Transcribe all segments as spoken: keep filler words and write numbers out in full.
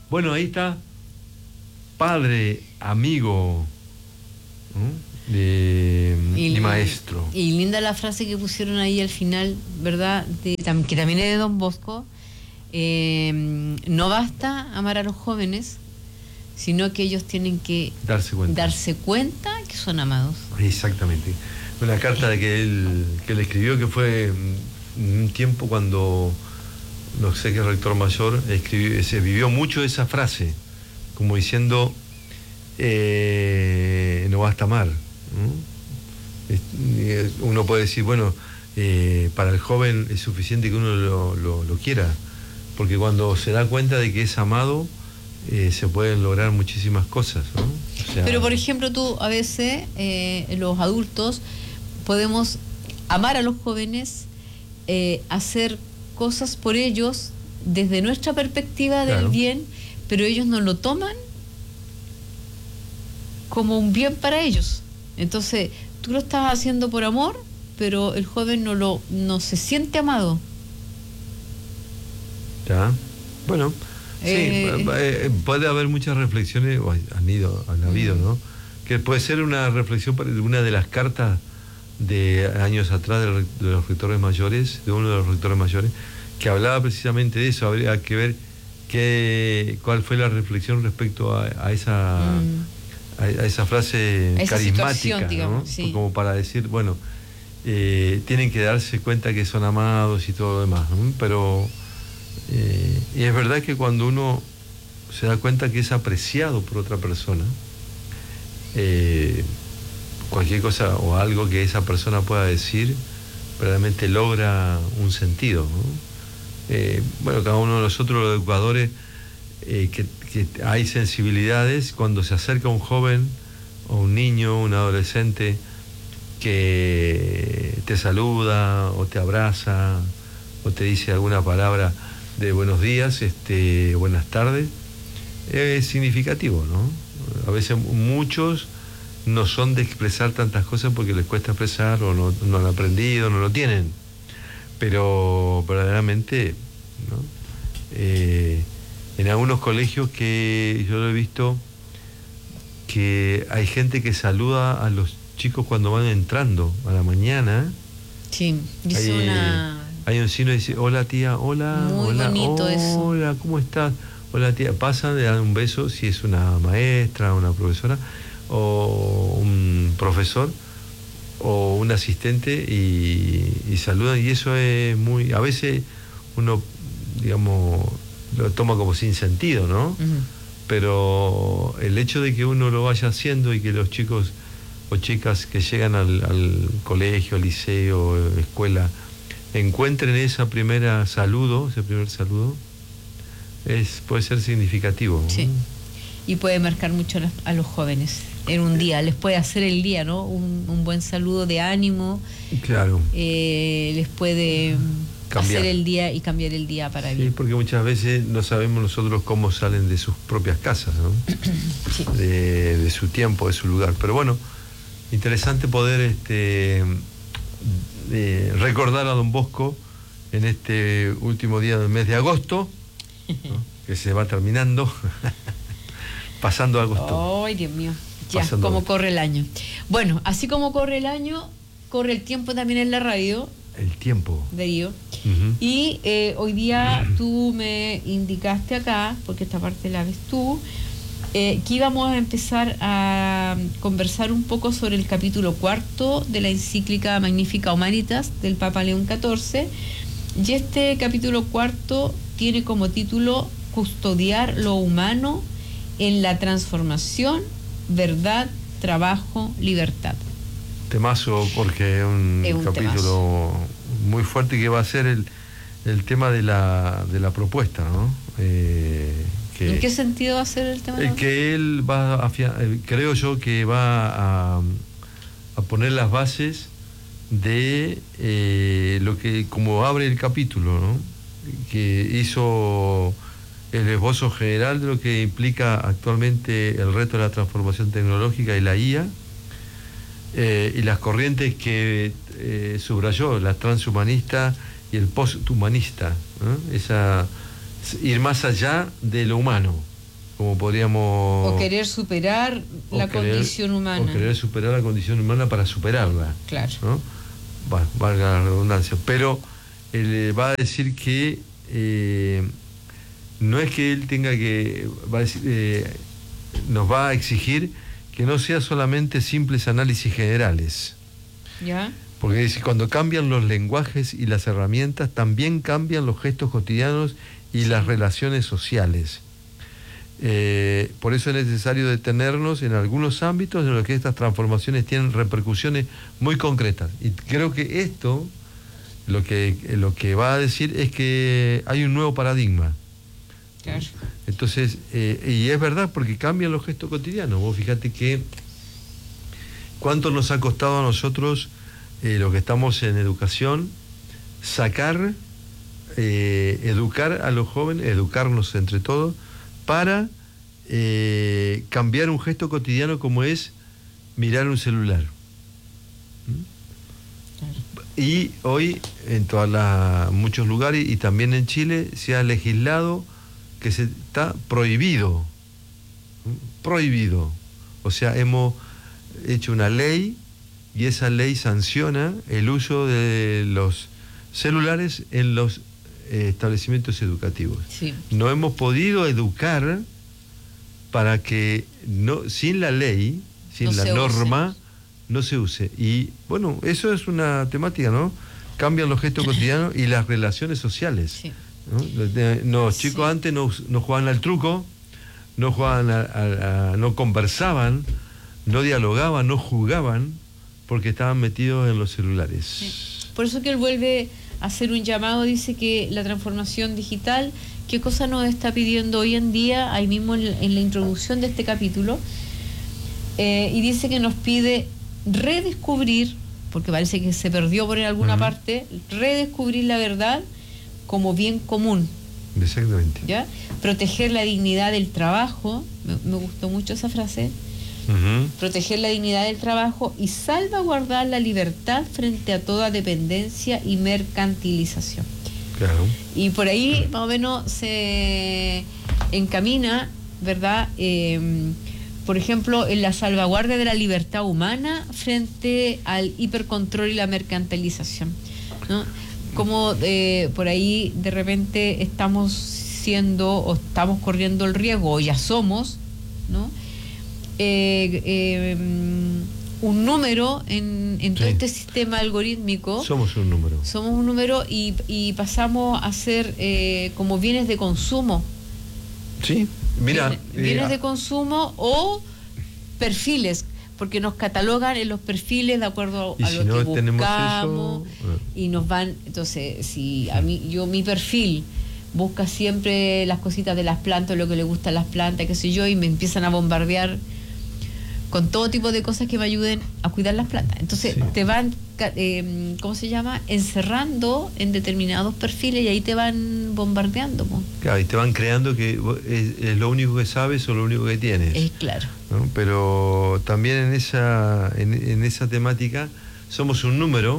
Bueno, ahí está, padre, amigo, ¿no? de, y, y maestro. Y linda la frase que pusieron ahí al final, ¿verdad? De, que también es de Don Bosco. Eh, no basta amar a los jóvenes, sino que ellos tienen que darse cuenta, darse cuenta que son amados. Exactamente. Una carta de que él, que él escribió, que fue un tiempo cuando, no sé qué rector mayor, escribió, se vivió mucho esa frase, como diciendo, eh, no basta amar, ¿no? Uno puede decir, bueno, eh, para el joven es suficiente que uno lo, lo, lo quiera, porque cuando se da cuenta de que es amado, eh, se pueden lograr muchísimas cosas, ¿no? O sea, pero por ejemplo, tú a veces, eh, los adultos, podemos amar a los jóvenes, eh, hacer cosas por ellos desde nuestra perspectiva del claro. bien, pero ellos no lo toman como un bien para ellos. Entonces, tú lo estás haciendo por amor, pero el joven no lo no se siente amado. Ya, bueno, eh, sí, eh, puede haber muchas reflexiones, o han ido, han habido, ¿no? Que puede ser una reflexión para una de las cartas de años atrás de los, de los rectores mayores, de uno de los rectores mayores, que hablaba precisamente de eso. Habría que ver qué, cuál fue la reflexión respecto a, a esa mm. a, a esa frase a esa carismática, digamos, ¿no? Sí. Como para decir, bueno, eh, tienen que darse cuenta que son amados y todo lo demás, ¿no? Pero eh, y es verdad que cuando uno se da cuenta que es apreciado por otra persona, eh, cualquier cosa o algo que esa persona pueda decir realmente logra un sentido, ¿no? Eh, bueno, cada uno de nosotros, los educadores, eh, que, que hay sensibilidades cuando se acerca un joven o un niño, un adolescente que te saluda o te abraza o te dice alguna palabra de buenos días, este, buenas tardes, es significativo, ¿no? A veces muchos no son de expresar tantas cosas porque les cuesta expresar o no, no han aprendido, no lo tienen, pero verdaderamente, ¿no? Eh, en algunos colegios que yo lo he visto, que hay gente que saluda a los chicos cuando van entrando a la mañana. Sí, dice hay, una... hay un signo que dice, hola tía, hola, muy hola, bonito hola, eso. Hola, ¿cómo estás? Hola tía, pasan, le dan un beso, si es una maestra, una profesora, o un profesor, o un asistente, y, y saludan, y eso es muy, a veces uno, digamos, lo toma como sin sentido, ¿no? Uh-huh. Pero el hecho de que uno lo vaya haciendo y que los chicos o chicas que llegan al, al colegio, al liceo, escuela, encuentren esa primera saludo, ese primer saludo, es, puede ser significativo, ¿no? Sí. Y puede marcar mucho a los jóvenes en un día, les puede hacer el día, ¿no? Un, un buen saludo de ánimo. Claro. Eh, les puede cambiar. Hacer el día y cambiar el día para sí, bien. Sí, porque muchas veces no sabemos nosotros cómo salen de sus propias casas, ¿no? Sí. de, de su tiempo, de su lugar. Pero bueno, interesante poder este, eh, recordar a Don Bosco en este último día del mes de agosto, ¿no? Que se va terminando. Pasando agosto. Ay, Dios mío. Ya, Pasando cómo corre el año. Bueno, así como corre el año, corre el tiempo también en la radio. El tiempo. Darío. Uh-huh. Y eh, hoy día tú me indicaste acá, porque esta parte la ves tú, eh, que íbamos a empezar a conversar un poco sobre el capítulo cuarto de la encíclica Magnificat Humanitas del Papa León catorce. Y este capítulo cuarto tiene como título Custodiar lo humano en la transformación, verdad, trabajo, libertad. Temazo, porque es un, es un capítulo temazo. Muy fuerte, que va a ser el, el tema de la, de la propuesta, ¿no? Eh, que, ¿En qué sentido va a ser el tema? Eh, que él va a, creo yo que va a, a poner las bases de eh, lo que, como abre el capítulo, ¿no? Que hizo el esbozo general de lo que implica actualmente el reto de la transformación tecnológica y la I A, eh, y las corrientes que eh, subrayó, la transhumanista y el posthumanista, ¿no? Esa, ir más allá de lo humano, como podríamos... O querer superar o la querer, condición humana. O querer superar la condición humana para superarla. Claro. ¿No? Bueno, valga la redundancia. Pero él va a decir que eh, no es que él tenga que... Va a decir, eh, nos va a exigir que no sea solamente simples análisis generales. ¿Ya? Porque dice, cuando cambian los lenguajes y las herramientas, también cambian los gestos cotidianos y las relaciones sociales. Eh, por eso es necesario detenernos en algunos ámbitos en los que estas transformaciones tienen repercusiones muy concretas. Y creo que esto, lo que, lo que va a decir es que hay un nuevo paradigma. Claro. Entonces, eh, y es verdad, porque cambian los gestos cotidianos. Vos fíjate que cuánto nos ha costado a nosotros, eh, los que estamos en educación, sacar, eh, educar a los jóvenes, educarnos entre todos, para eh, cambiar un gesto cotidiano como es mirar un celular. ¿Mm? Y hoy en todas las, muchos lugares y también en Chile se ha legislado que se está prohibido, ¿Mm? prohibido. O sea, hemos hecho una ley y esa ley sanciona el uso de los celulares en los establecimientos educativos. Sí. No hemos podido educar para que no, sin la ley, sin no la norma, use. no se use. Y bueno, eso es una temática, ¿no? Cambian los gestos cotidianos y las relaciones sociales. Sí. ¿No? Los chicos sí. antes no, no jugaban al truco, no jugaban a, a, a, no conversaban, no dialogaban, no jugaban, porque estaban metidos en los celulares. Sí. Por eso que él vuelve hacer un llamado, dice que la transformación digital, ¿qué cosa nos está pidiendo hoy en día? Ahí mismo en, en la introducción de este capítulo, eh, y dice que nos pide redescubrir, porque parece que se perdió por alguna uh-huh. parte, redescubrir la verdad como bien común. Exactamente. ¿Ya? Proteger la dignidad del trabajo, me, me gustó mucho esa frase, uh-huh. proteger la dignidad del trabajo y salvaguardar la libertad frente a toda dependencia y mercantilización. Claro. Y por ahí más o menos se encamina, ¿verdad? Eh, por ejemplo, en la salvaguardia de la libertad humana frente al hipercontrol y la mercantilización, ¿no? Como eh, por ahí de repente estamos siendo o estamos corriendo el riesgo, o ya somos, ¿no? Eh, eh, un número en, en todo sí. este sistema algorítmico. Somos un número. Somos un número y, y pasamos a ser eh, como bienes de consumo. Sí, mira. Bien, bienes eh, de consumo o perfiles, porque nos catalogan en los perfiles de acuerdo a si lo no que buscamos eso, y nos van. Entonces, si a mí, yo mi perfil busca siempre las cositas de las plantas, lo que le gustan las plantas, qué sé yo, y me empiezan a bombardear con todo tipo de cosas que me ayuden a cuidar las plantas. Entonces sí. te van, eh, ¿cómo se llama? Encerrando en determinados perfiles y ahí te van bombardeando. ¿no? Claro, y te van creando que es, es lo único que sabes o lo único que tienes. Es claro. ¿No? Pero también en esa, en, en esa temática somos un número.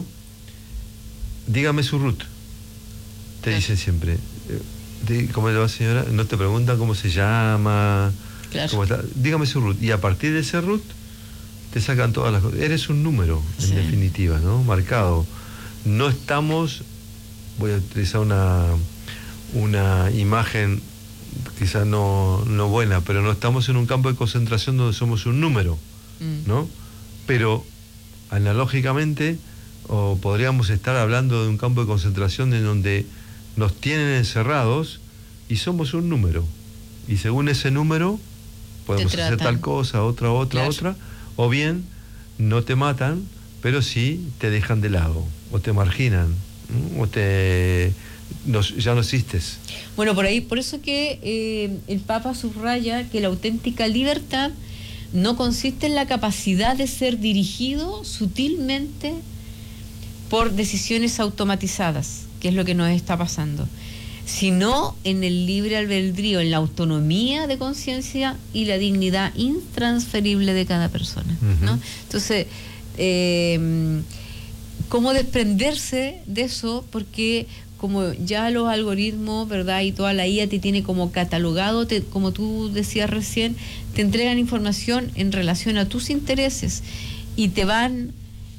Dígame su root. Te claro. dicen siempre. ¿Cómo le va, señora? No te preguntan cómo se llama. Claro. ¿Cómo está? Dígame su root. Y a partir de ese root te sacan todas las cosas. Eres un número, en sí. definitiva, ¿no? Marcado. No estamos, voy a utilizar una, una imagen quizás no, no buena, pero no estamos en un campo de concentración donde somos un número, mm. ¿no? Pero analógicamente, o podríamos estar hablando de un campo de concentración en donde nos tienen encerrados y somos un número. Y según ese número podemos hacer tal cosa, otra, otra, claro. otra, o bien no te matan, pero sí te dejan de lado, o te marginan, ¿no? o te no, ya no existes. Bueno, por ahí, por eso que eh, el Papa subraya que la auténtica libertad no consiste en la capacidad de ser dirigido sutilmente por decisiones automatizadas, que es lo que nos está pasando, sino en el libre albedrío, en la autonomía de conciencia y la dignidad intransferible de cada persona, uh-huh. ¿no? Entonces, eh, ¿cómo desprenderse de eso? Porque como ya los algoritmos, ¿verdad? Y toda la I A te tiene como catalogado, te, como tú decías recién, te entregan información en relación a tus intereses y te van,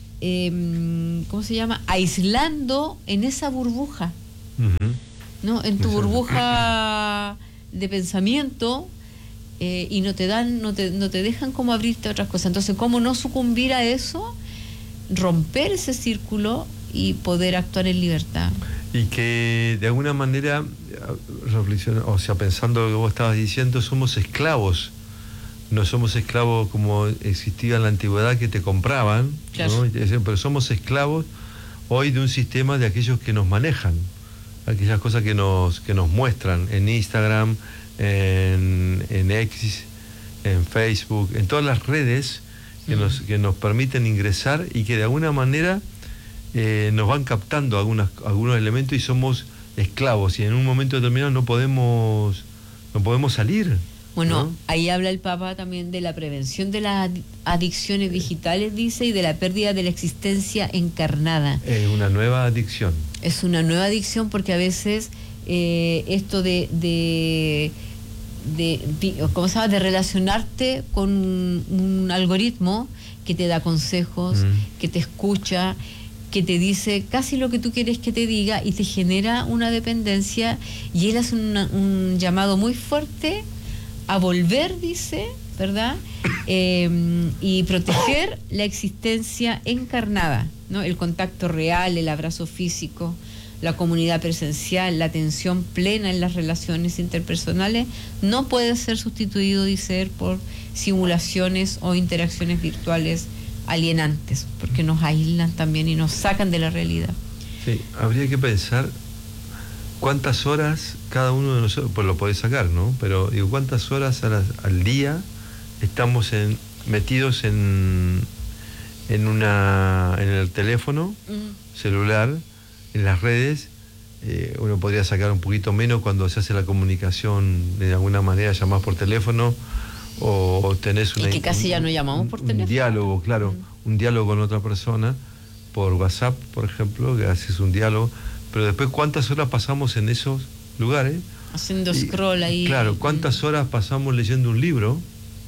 eh, ¿cómo se llama? Aislando en esa burbuja, uh-huh. ¿no? En tu burbuja de pensamiento. Eh, y no te dan, no te, no te dejan como abrirte a otras cosas. Entonces, ¿cómo no sucumbir a eso? Romper ese círculo y poder actuar en libertad. Y que de alguna manera, reflexiona, o sea, pensando lo que vos estabas diciendo, somos esclavos. No somos esclavos como existía en la antigüedad, que te compraban, claro, ¿no? Pero somos esclavos hoy de un sistema de aquellos que nos manejan, aquellas cosas que nos, que nos muestran en Instagram, En, en X, en Facebook, en todas las redes que, mm. nos, que nos permiten ingresar y que de alguna manera eh, nos van captando algunas, algunos elementos y somos esclavos y en un momento determinado no podemos no podemos salir. Bueno, ¿no? Ahí habla el Papa también de la prevención de las adicciones digitales, dice, y de la pérdida de la existencia encarnada. Es una nueva adicción. Es una nueva adicción porque a veces eh, esto de... de De, ¿cómo se llama? De relacionarte con un, un algoritmo que te da consejos, mm. que te escucha, que te dice casi lo que tú quieres que te diga y te genera una dependencia, y él hace una, un llamado muy fuerte a volver, dice, ¿verdad? Eh, y proteger la existencia encarnada, ¿no? El contacto real, el abrazo físico, la comunidad presencial, la atención plena en las relaciones interpersonales no puede ser sustituido, dice él, por simulaciones o interacciones virtuales alienantes, porque nos aíslan también y nos sacan de la realidad. Sí, habría que pensar cuántas horas cada uno de nosotros, pues lo podés sacar, ¿no? Pero digo, cuántas horas al, al día estamos en, metidos en, en, una, en el teléfono mm. celular, en las redes. Eh, uno podría sacar un poquito menos cuando se hace la comunicación de alguna manera, llamás por teléfono o, o tenés una, y que casi un, ya no llamamos por teléfono. Un diálogo, claro, mm. un diálogo con otra persona por WhatsApp, por ejemplo, que haces un diálogo, pero después cuántas horas pasamos en esos lugares haciendo y, scroll ahí. Claro, cuántas horas pasamos leyendo un libro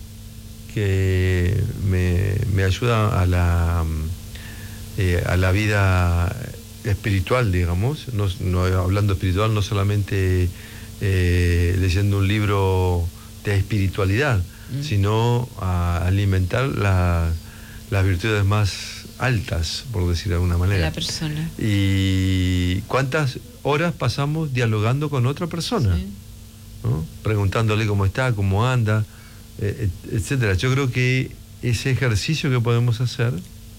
que me, me ayuda a la eh, a la vida espiritual, digamos, no, no hablando espiritual, no solamente eh, leyendo un libro de espiritualidad, mm. sino a alimentar la, las virtudes más altas, por decir de alguna manera. De la persona. Y cuántas horas pasamos dialogando con otra persona, sí. ¿no? Preguntándole cómo está, cómo anda, eh, etcétera. Yo creo que ese ejercicio que podemos hacer,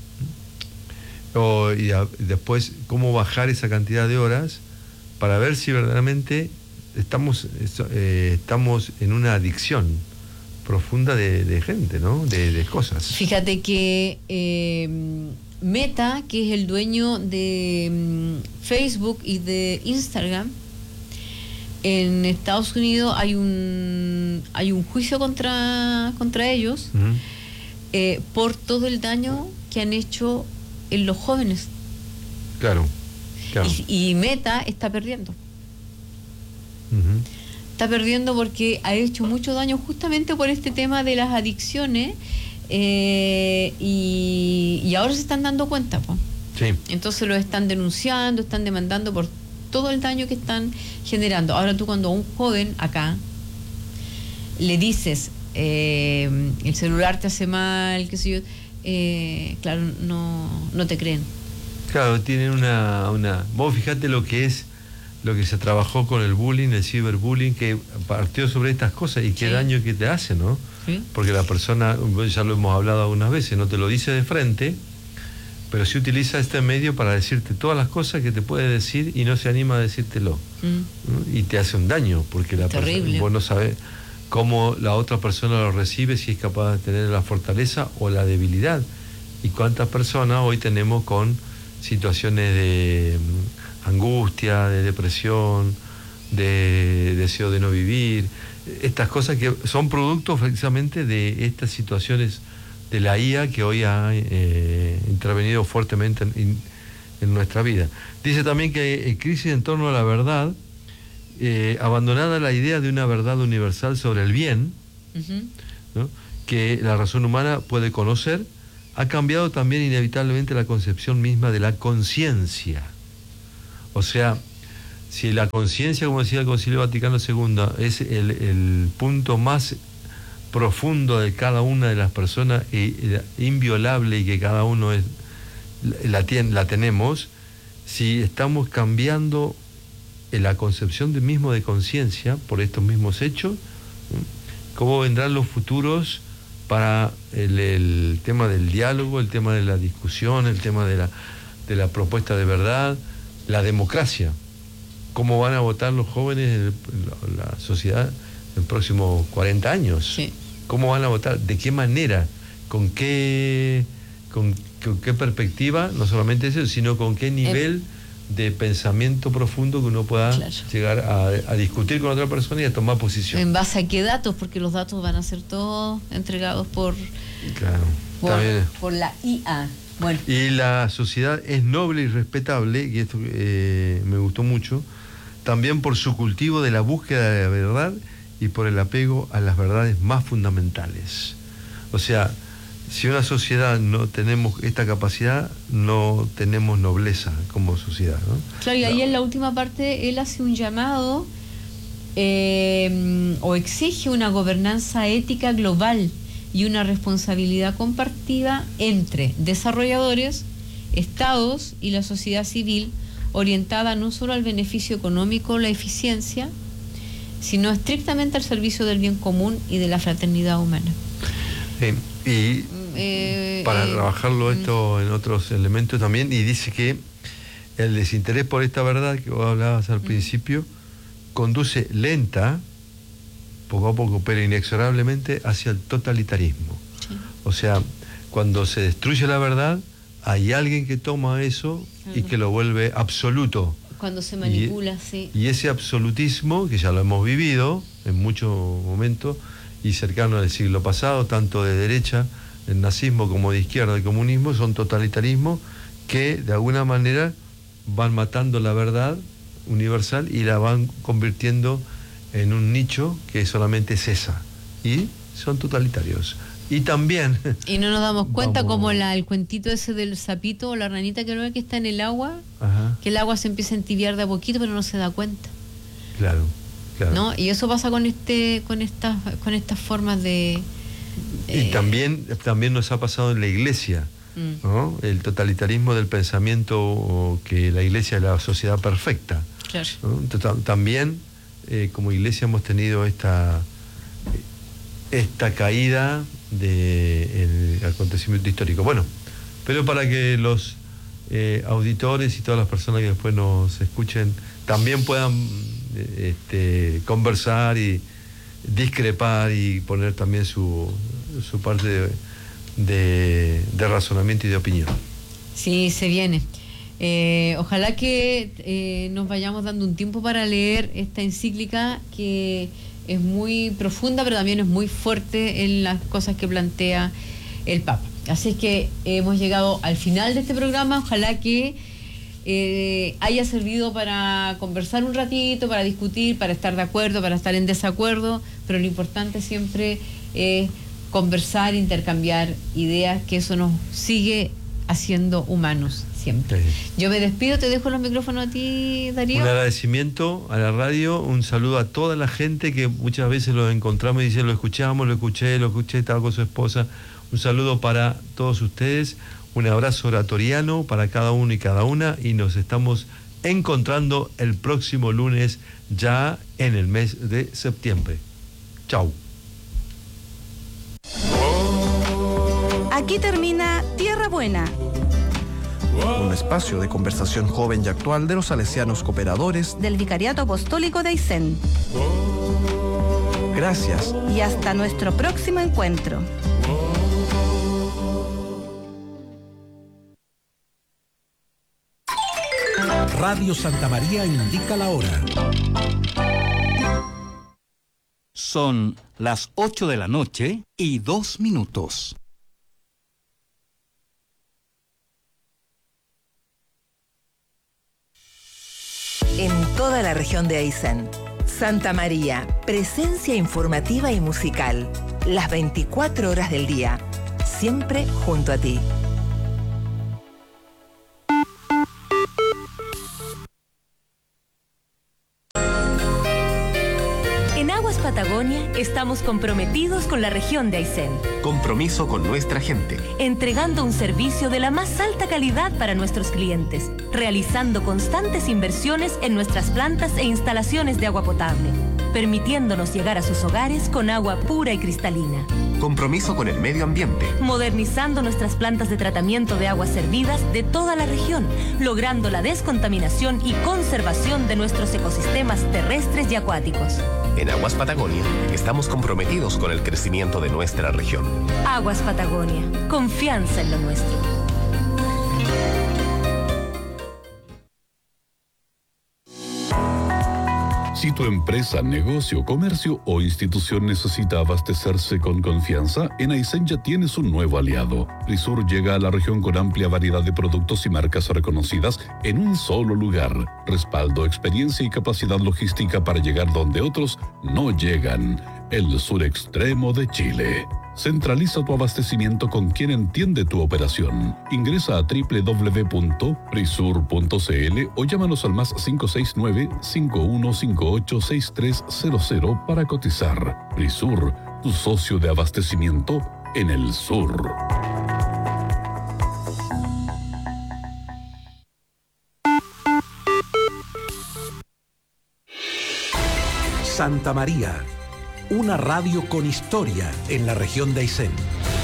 O, y, a, y después cómo bajar esa cantidad de horas para ver si verdaderamente estamos eh, estamos en una adicción profunda de, de gente, ¿no? De, de cosas. Fíjate que eh, Meta, que es el dueño de um, Facebook y de Instagram, en Estados Unidos hay un hay un juicio contra contra ellos uh-huh. eh, por todo el daño que han hecho en los jóvenes. Claro, claro. Y, y Meta está perdiendo. Uh-huh. Está perdiendo porque ha hecho mucho daño justamente por este tema de las adicciones eh, y, y ahora se están dando cuenta, po. Sí. Entonces lo están denunciando, están demandando por todo el daño que están generando. Ahora tú cuando a un joven acá le dices eh, el celular te hace mal, qué sé yo, Eh, claro, no, no te creen. Claro, tienen una, una... Vos fijate lo que es, lo que se trabajó con el bullying, el ciberbullying, que partió sobre estas cosas y qué sí. daño que te hace, ¿no? ¿Sí? Porque la persona, ya lo hemos hablado algunas veces, no te lo dice de frente, pero sí utiliza este medio para decirte todas las cosas que te puede decir y no se anima a decírtelo. Mm. ¿no? Y te hace un daño, porque la persona, vos no sabés cómo la otra persona lo recibe, si es capaz de tener la fortaleza o la debilidad. Y cuántas personas hoy tenemos con situaciones de angustia, de depresión, de deseo de no vivir, estas cosas que son productos precisamente de estas situaciones de la I A que hoy ha eh, intervenido fuertemente en, en nuestra vida. Dice también que hay crisis en torno a la verdad, eh, abandonada la idea de una verdad universal sobre el bien, uh-huh. ¿no?, que la razón humana puede conocer, ha cambiado también inevitablemente la concepción misma de la conciencia. O sea, si la conciencia, como decía el Concilio Vaticano segundo, es el, el punto más profundo de cada una de las personas, e, e, inviolable, y que cada uno es, la, tiene, la tenemos, si estamos cambiando la concepción de mismo de conciencia por estos mismos hechos, ¿cómo vendrán los futuros para el, el tema del diálogo, el tema de la discusión, el tema de la, de la propuesta de verdad, la democracia? ¿Cómo van a votar los jóvenes en la sociedad en los próximos cuarenta años? Sí. ¿Cómo van a votar? ¿De qué manera? ¿Con qué, con, con qué perspectiva? No solamente eso, sino con qué nivel eh. de pensamiento profundo que uno pueda claro. llegar a, a discutir con otra persona y a tomar posición. ¿En base a qué datos? Porque los datos van a ser todos entregados por, claro, por, por la I A. Bueno. Y la sociedad es noble y respetable, y esto eh, me gustó mucho, también por su cultivo de la búsqueda de la verdad y por el apego a las verdades más fundamentales. O sea, si una sociedad no tenemos esta capacidad, no tenemos nobleza como sociedad, ¿no? Claro, y ahí no. en la última parte él hace un llamado eh, o exige una gobernanza ética global y una responsabilidad compartida entre desarrolladores, estados y la sociedad civil, orientada no solo al beneficio económico o la eficiencia, sino estrictamente al servicio del bien común y de la fraternidad humana. Eh, y eh, para eh, trabajarlo esto eh, en otros elementos también, y dice que el desinterés por esta verdad que vos hablabas al mm. principio conduce lenta, poco a poco, pero inexorablemente hacia el totalitarismo. Sí. O sea, cuando se destruye la verdad, hay alguien que toma eso claro. y que lo vuelve absoluto. Cuando se manipula, y, sí. Y ese absolutismo, que ya lo hemos vivido en muchos momentos, y cercano al siglo pasado, tanto de derecha, el nazismo, como de izquierda, el comunismo, son totalitarismos que de alguna manera van matando la verdad universal y la van convirtiendo en un nicho que solamente es esa. Y son totalitarios. Y también... Y no nos damos cuenta vamos, como la, el cuentito ese del sapito o la ranita que no ve que está en el agua, ajá. que el agua se empieza a entibiar de a poquito, pero no se da cuenta. Claro, claro. ¿No? Y eso pasa con este, con estas, con estas formas de... Y eh, también, también nos ha pasado en la iglesia, mm. ¿no? El totalitarismo del pensamiento que la iglesia es la sociedad perfecta. Claro. ¿No? También, eh, como iglesia hemos tenido esta, esta caída del acontecimiento histórico. Bueno, pero para que los eh, auditores y todas las personas que después nos escuchen también puedan eh, este, conversar y discrepar y poner también su, su parte de, de, de razonamiento y de opinión. Sí, se viene. Eh, ojalá que eh, nos vayamos dando un tiempo para leer esta encíclica que es muy profunda, pero también es muy fuerte en las cosas que plantea el Papa. Así es que hemos llegado al final de este programa. Ojalá que eh, haya servido para conversar un ratito, para discutir, para estar de acuerdo, para estar en desacuerdo, pero lo importante siempre es conversar, intercambiar ideas, que eso nos sigue haciendo humanos siempre. Sí. Yo me despido, te dejo los micrófonos a ti, Darío. Un agradecimiento a la radio, un saludo a toda la gente que muchas veces lo encontramos y dice, lo escuchamos, lo escuché, lo escuché, estaba con su esposa. Un saludo para todos ustedes, un abrazo oratoriano para cada uno y cada una, y nos estamos encontrando el próximo lunes ya en el mes de septiembre. Chau. Aquí termina Tierra Buena, un espacio de conversación joven y actual de los salesianos cooperadores del Vicariato Apostólico de Aysén. Gracias. Y hasta nuestro próximo encuentro. Radio Santa María indica la hora. Son las ocho de la noche y dos minutos. en toda la región de Aysén. Santa María, presencia informativa y musical, las veinticuatro horas del día, siempre junto a ti. En Aguas Patagonia estamos comprometidos con la región de Aysén. Compromiso con nuestra gente. Entregando un servicio de la más alta calidad para nuestros clientes, realizando constantes inversiones en nuestras plantas e instalaciones de agua potable, permitiéndonos llegar a sus hogares con agua pura y cristalina. Compromiso con el medio ambiente. Modernizando nuestras plantas de tratamiento de aguas servidas de toda la región, logrando la descontaminación y conservación de nuestros ecosistemas terrestres y acuáticos. En Aguas Patagonia estamos comprometidos con el crecimiento de nuestra región. Aguas Patagonia, confianza en lo nuestro. Si tu empresa, negocio, comercio o institución necesita abastecerse con confianza, en Aysén ya tienes un nuevo aliado. Prisur llega a la región con amplia variedad de productos y marcas reconocidas en un solo lugar. Respaldo, experiencia y capacidad logística para llegar donde otros no llegan. El sur extremo de Chile. Centraliza tu abastecimiento con quien entiende tu operación. Ingresa a doble u doble u doble u punto prisur punto c l o llámanos al más cinco seis nueve, cinco uno cinco ocho, seis tres cero cero para cotizar. Prisur, tu socio de abastecimiento en el sur. Santa María, una radio con historia en la región de Aysén.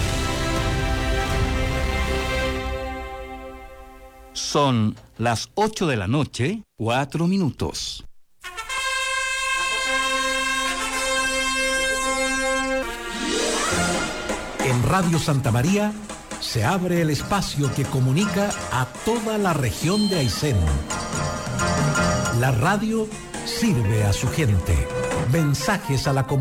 Son las ocho de la noche, cuatro minutos. En Radio Santa María se abre el espacio que comunica a toda la región de Aysén. La radio sirve a su gente. Mensajes a la comunidad.